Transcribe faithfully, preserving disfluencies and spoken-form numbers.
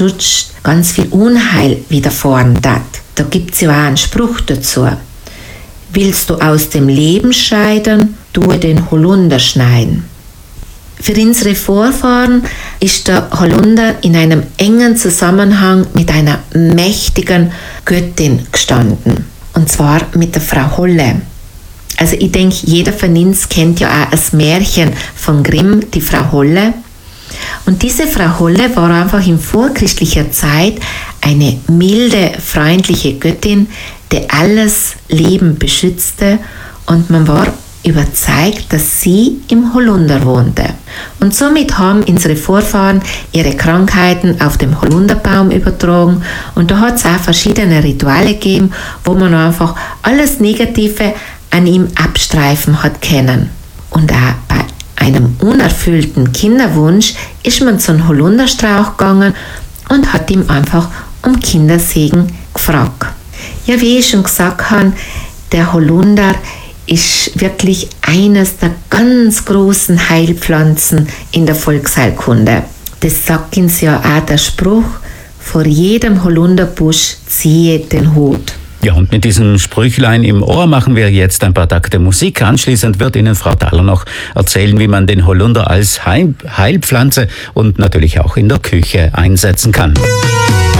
beschützt, ganz viel Unheil widerfahren hat. Da gibt es ja auch einen Spruch dazu. Willst du aus dem Leben scheiden, tue den Holunder schneiden. Für unsere Vorfahren ist der Holunder in einem engen Zusammenhang mit einer mächtigen Göttin gestanden. Und zwar mit der Frau Holle. Also ich denke, jeder von uns kennt ja auch das Märchen von Grimm, die Frau Holle. Und diese Frau Holle war einfach in vorchristlicher Zeit eine milde, freundliche Göttin, die alles Leben beschützte, und man war überzeugt, dass sie im Holunder wohnte. Und somit haben unsere Vorfahren ihre Krankheiten auf dem Holunderbaum übertragen, und da hat es auch verschiedene Rituale gegeben, wo man einfach alles Negative an ihm abstreifen hat können. Und auch bei einem unerfüllten Kinderwunsch ist man zu einem Holunderstrauch gegangen und hat ihm einfach um Kindersegen gefragt. Ja, wie ich schon gesagt habe, der Holunder ist wirklich eines der ganz großen Heilpflanzen in der Volksheilkunde. Das sagt uns ja auch der Spruch, vor jedem Holunderbusch ziehe den Hut. Ja, und mit diesem Sprüchlein im Ohr machen wir jetzt ein paar Takte Musik. Anschließend wird Ihnen Frau Thaler noch erzählen, wie man den Holunder als Heil- Heilpflanze und natürlich auch in der Küche einsetzen kann.